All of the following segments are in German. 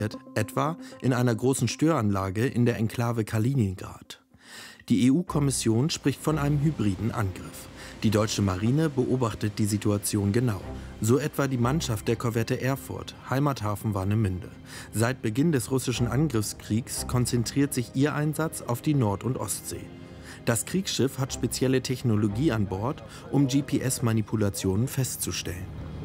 etwa in einer großen Störanlage in der Enklave Kaliningrad. Die EU-Kommission spricht von einem hybriden Angriff. Die deutsche Marine beobachtet die Situation genau. So etwa die Mannschaft der Korvette Erfurt, Heimathafen Warnemünde. Seit Beginn des russischen Angriffskriegs konzentriert sich ihr Einsatz auf die Nord- und Ostsee. Das Kriegsschiff hat spezielle Technologie an Bord, um GPS-Manipulationen festzustellen.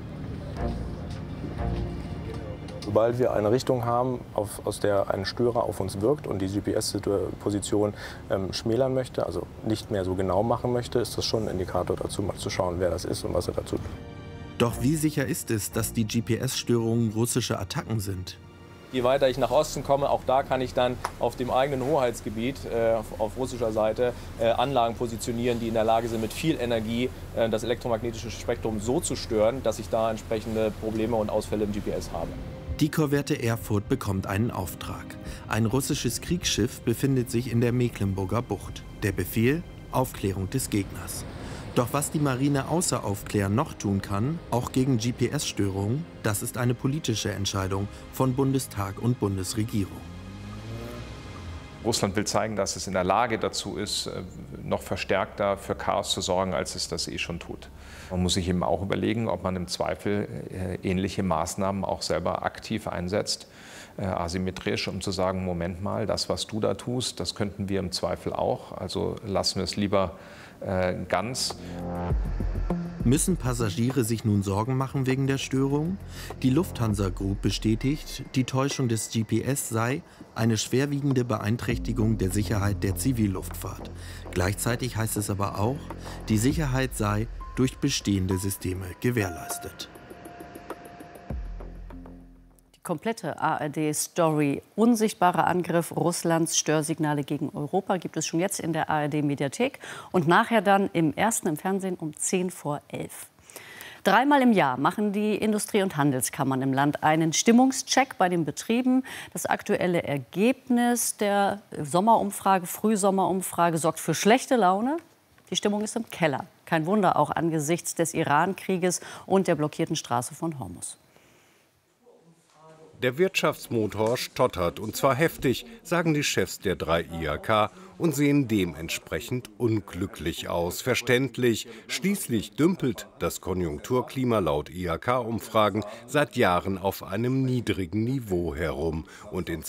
Sobald wir eine Richtung haben, aus der ein Störer auf uns wirkt und die GPS-Position schmälern möchte, also nicht mehr so genau machen möchte, ist das schon ein Indikator dazu, mal zu schauen, wer das ist und was er dazu tut. Doch wie sicher ist es, dass die GPS-Störungen russische Attacken sind? Je weiter ich nach Osten komme, auch da kann ich dann auf dem eigenen Hoheitsgebiet auf russischer Seite Anlagen positionieren, die in der Lage sind, mit viel Energie das elektromagnetische Spektrum so zu stören, dass ich da entsprechende Probleme und Ausfälle im GPS habe. Die Korvette Erfurt bekommt einen Auftrag. Ein russisches Kriegsschiff befindet sich in der Mecklenburger Bucht. Der Befehl: Aufklärung des Gegners. Doch was die Marine außer Aufklären noch tun kann, auch gegen GPS-Störungen, das ist eine politische Entscheidung von Bundestag und Bundesregierung. Russland will zeigen, dass es in der Lage dazu ist, noch verstärkter für Chaos zu sorgen, als es das eh schon tut. Man muss sich eben auch überlegen, ob man im Zweifel ähnliche Maßnahmen auch selber aktiv einsetzt, asymmetrisch, um zu sagen, Moment mal, das, was du da tust, das könnten wir im Zweifel auch, also lassen wir es lieber ganz. Müssen Passagiere sich nun Sorgen machen wegen der Störung? Die Lufthansa Group bestätigt, die Täuschung des GPS sei eine schwerwiegende Beeinträchtigung der Sicherheit der Zivilluftfahrt. Gleichzeitig heißt es aber auch, die Sicherheit sei durch bestehende Systeme gewährleistet. Komplette ARD-Story Unsichtbarer Angriff Russlands Störsignale gegen Europa gibt es schon jetzt in der ARD-Mediathek und nachher dann im Fernsehen um 10 vor 11. Dreimal im Jahr machen die Industrie- und Handelskammern im Land einen Stimmungscheck bei den Betrieben. Das aktuelle Ergebnis der Sommerumfrage, Frühsommerumfrage, sorgt für schlechte Laune. Die Stimmung ist im Keller. Kein Wunder, auch angesichts des Iran-Krieges und der blockierten Straße von Hormuz. Der Wirtschaftsmotor stottert, und zwar heftig, sagen die Chefs der 3 IHK und sehen dementsprechend unglücklich aus. Verständlich, schließlich dümpelt das Konjunkturklima laut IHK-Umfragen seit Jahren auf einem niedrigen Niveau herum. Und in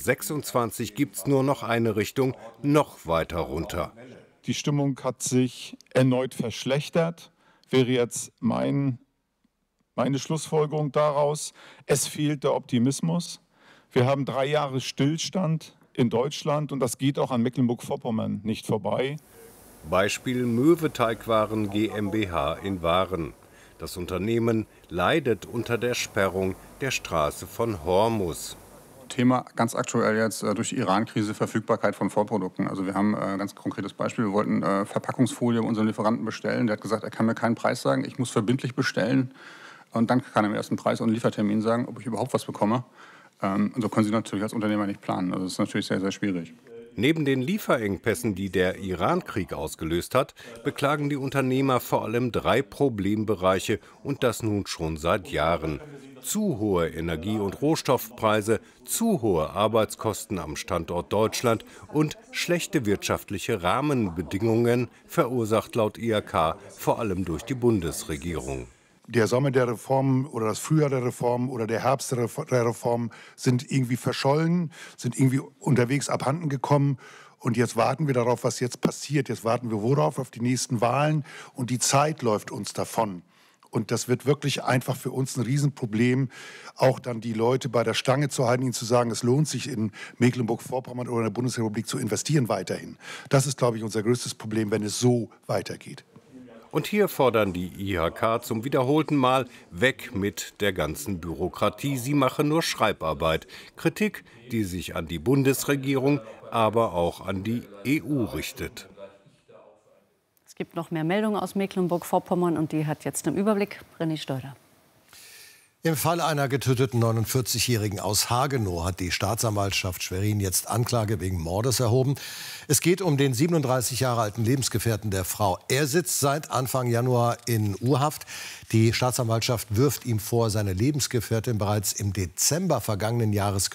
2026 gibt es nur noch eine Richtung, noch weiter runter. Die Stimmung hat sich erneut verschlechtert, wäre jetzt meine Schlussfolgerung daraus. Es fehlt der Optimismus. Wir haben 3 Jahre Stillstand in Deutschland und das geht auch an Mecklenburg-Vorpommern nicht vorbei. Beispiel Möwe-Teigwaren GmbH in Waren. Das Unternehmen leidet unter der Sperrung der Straße von Hormuz. Thema ganz aktuell jetzt durch die Iran-Krise, Verfügbarkeit von Vorprodukten. Also wir haben ein ganz konkretes Beispiel. Wir wollten Verpackungsfolie bei unseren Lieferanten bestellen. Der hat gesagt, er kann mir keinen Preis sagen, ich muss verbindlich bestellen. Und dann kann er im ersten Preis und Liefertermin sagen, ob ich überhaupt was bekomme. Und so können Sie natürlich als Unternehmer nicht planen. Also das ist natürlich sehr, sehr schwierig. Neben den Lieferengpässen, die der Iran-Krieg ausgelöst hat, beklagen die Unternehmer vor allem 3 Problembereiche und das nun schon seit Jahren. Zu hohe Energie- und Rohstoffpreise, zu hohe Arbeitskosten am Standort Deutschland und schlechte wirtschaftliche Rahmenbedingungen, verursacht laut IHK vor allem durch die Bundesregierung. Der Sommer der Reformen oder das Frühjahr der Reformen oder der Herbst der Reformen sind irgendwie verschollen, sind irgendwie unterwegs abhanden gekommen. Und jetzt warten wir darauf, was jetzt passiert. Jetzt warten wir worauf? Auf die nächsten Wahlen. Und die Zeit läuft uns davon. Und das wird wirklich einfach für uns ein Riesenproblem, auch dann die Leute bei der Stange zu halten, ihnen zu sagen, es lohnt sich in Mecklenburg-Vorpommern oder in der Bundesrepublik zu investieren weiterhin. Das ist, glaube ich, unser größtes Problem, wenn es so weitergeht. Und hier fordern die IHK zum wiederholten Mal weg mit der ganzen Bürokratie. Sie mache nur Schreibarbeit. Kritik, die sich an die Bundesregierung, aber auch an die EU richtet. Es gibt noch mehr Meldungen aus Mecklenburg-Vorpommern und die hat jetzt im Überblick René Steuder. Im Fall einer getöteten 49-Jährigen aus Hagenow hat die Staatsanwaltschaft Schwerin jetzt Anklage wegen Mordes erhoben. Es geht um den 37 Jahre alten Lebensgefährten der Frau. Er sitzt seit Anfang Januar in U-Haft. Die Staatsanwaltschaft wirft ihm vor, seine Lebensgefährtin bereits im Dezember vergangenen Jahres